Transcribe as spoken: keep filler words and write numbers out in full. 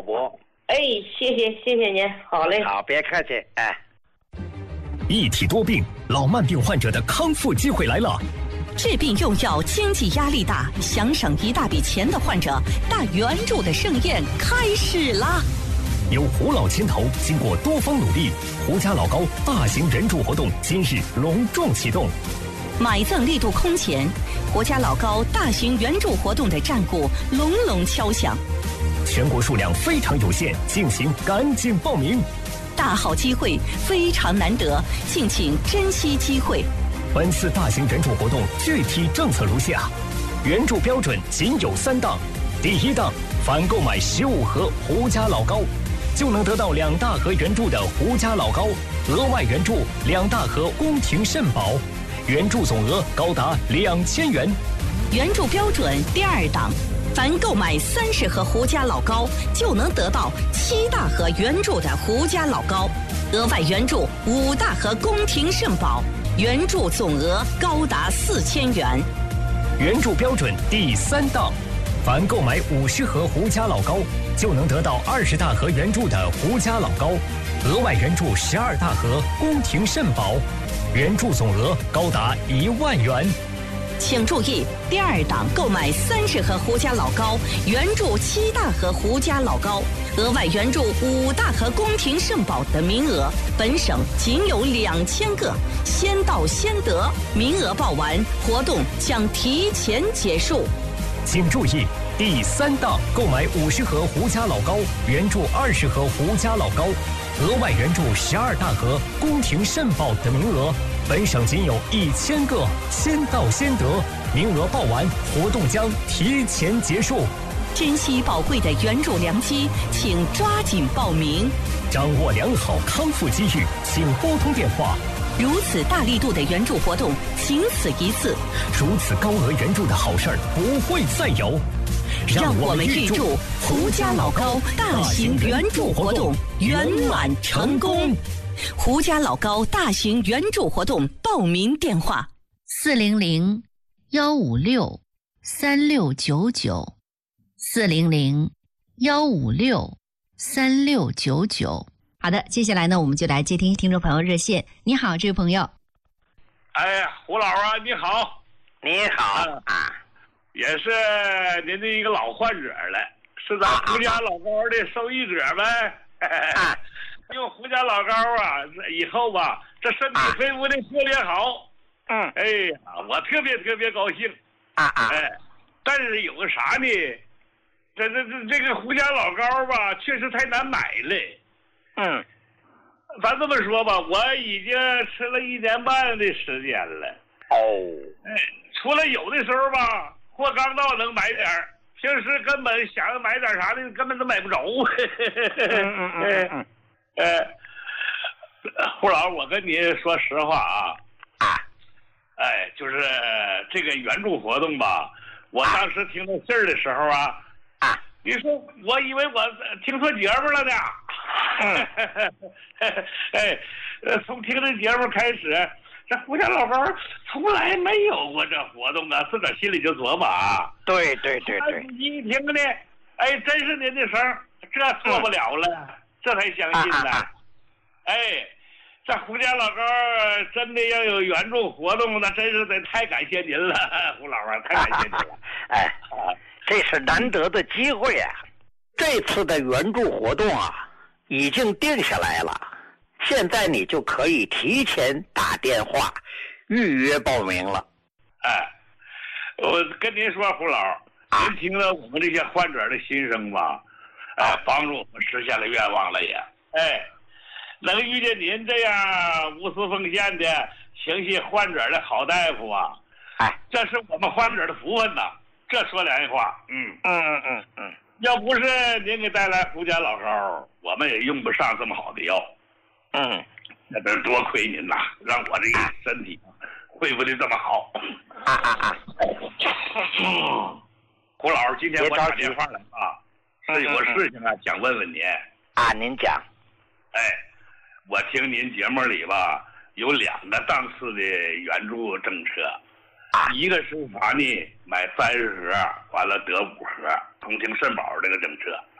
好不？ 哎，谢谢谢谢您，好嘞。 好，别客气，哎。 一体多病，老慢病患者的康复机会来了。 治病用药，经济压力大，想省一大笔钱的患者，大援助的盛宴开始啦！ 由胡老牵头，经过多方努力，胡家老高大型援助活动今日隆重启动。 买赠力度空前，胡家老高大型援助活动的战鼓隆隆敲响。 全国数量非常有限，敬请赶紧报名。 大好机会非常难得，敬请珍惜机会。 本次大型援助活动具体政策如下：援助标准仅有三档。第一档，凡购买十五盒胡家老高，就能得到两大盒援助的胡家老高，额外援助两大盒宫廷肾宝，援助总额高达两千元。 援助标准第二档，凡购买三十盒胡家老高，就能得到七大盒援助的胡家老高，额外援助五大盒宫廷肾宝，援助总额高达四千元。 援助标准第三档，凡购买五十盒胡家老高，就能得到二十大盒援助的胡家老高，额外援助十二大盒宫廷肾宝，援助总额高达一万元。 请注意，第二档购买三十盒胡家老高，援助七大盒胡家老高，额外援助五大盒宫廷肾宝的名额，本省仅有两千个，先到先得，名额报完，活动将提前结束。 请注意，第三档购买五十盒胡家老高，援助二十盒胡家老高，额外援助十二大盒宫廷肾宝的名额，本省仅有一千个，先到先得，名额报完，活动将提前结束。 珍惜宝贵的援助良机，请抓紧报名。 掌握良好康复机遇，请拨通电话。 如此大力度的援助活动，仅此一次。 如此高额援助的好事儿不会再有。 让我们预祝胡家老高大型援助活动圆满成功。胡家老高大型援助活动报名电话： 四零零幺五六三六九九，四零零幺五六三六九九。好的，接下来呢，我们就来接听听众朋友热线。你好，这位朋友。 哎，胡老啊，你好。 你好啊， 也是您的一个老患者了，是咱胡家老高的受益者呗。啊，用胡家老高啊，以后吧，这身体恢复的特别好。 嗯， 哎呀，我特别特别高兴。 啊啊， 哎，但是有个啥呢？这这这这个胡家老高吧，确实太难买了。 嗯， 咱这么说吧，我已经吃了一年半的时间了。 哦， 哎，除了有的时候吧，货刚到能买点儿，平时根本想买点啥的，根本都买不着。 嗯嗯嗯嗯， 呃，胡老，我跟你说实话啊， 啊， 哎，就是这个援助活动吧，我当时听到信儿的时候啊， 啊， 你说我以为我听错节目了呢。 嗯， 哎，呃，从听这节目开始，这胡家老高从来没有过这活动啊，自个儿心里就琢磨啊。 对对对对， 一听呢，哎，真是您的声，这错不了了，嗯、这才相信呢。啊啊、哎，这胡家老高真的要有援助活动，那真是得太感谢您了，胡老啊，太感谢您了。 哎，这是难得的机会啊！这次的援助活动啊，已经定下来了，现在你就可以提前打电话预约报名了。 哎，我跟您说，胡老，您听了我们这些患者的心声吧，哎，帮助我们实现了愿望了也。哎，能遇见您这样无私奉献的、情系患者的好大夫啊， 哎， 这是我们患者的福分呐。这说良心话，嗯嗯嗯嗯嗯， 要不是您给带来胡家老高，我们也用不上这么好的药。 嗯， 那得多亏您呐，让我这个身体恢复的这么好。 啊啊啊！ 胡老，今天我打电话来啊，是有个事情啊，想问问您。 啊，您讲。 哎，我听您节目里吧，有两个档次的援助政策。一个是啥呢？买三十盒，完了得五盒，宫廷肾宝这个政策。